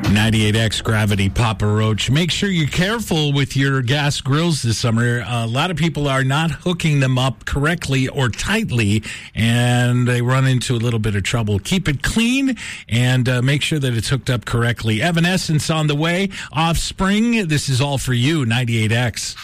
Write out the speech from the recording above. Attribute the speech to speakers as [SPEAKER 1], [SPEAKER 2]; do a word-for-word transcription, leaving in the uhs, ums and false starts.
[SPEAKER 1] ninety-eight X Gravity, Papa Roach. Make sure you're careful with your gas grills this summer. Uh, a lot of people are not hooking them up correctly or tightly, and they run into a little bit of trouble. Keep it clean and uh, make sure that it's hooked up correctly. Evanescence on the way. Offspring, this is all for you, ninety-eight X.